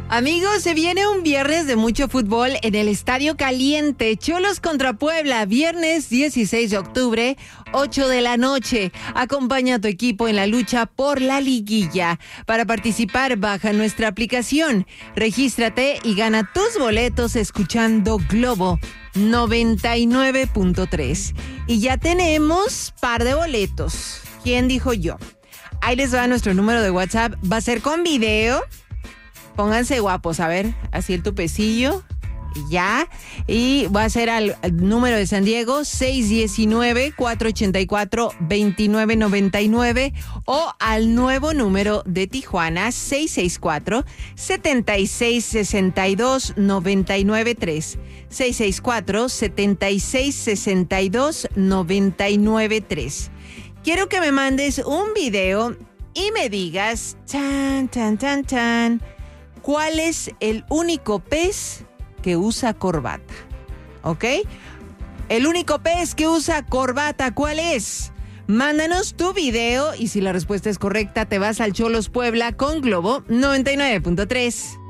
Amigos, se viene un viernes de mucho fútbol en el Estadio Caliente. Cholos contra Puebla, viernes 16 de octubre, 8 de la noche. Acompaña a tu equipo en la lucha por la liguilla. Para participar, baja nuestra aplicación. Regístrate y gana tus boletos escuchando Globo 99.3. Y ya tenemos par de boletos. ¿Quién dijo yo? Ahí les va nuestro número de WhatsApp. Va a ser con video. Pónganse guapos, a ver, así el tupecillo, ya. Y va a ser al número de San Diego, 619-484-2999, o al nuevo número de Tijuana, 664-7662-993. 664-7662-993. Quiero que me mandes un video y me digas, ¿cuál es el único pez que usa corbata? ¿Ok? El único pez que usa corbata, ¿cuál es? Mándanos tu video y si la respuesta es correcta, te vas al Cholos Puebla con Globo 99.3.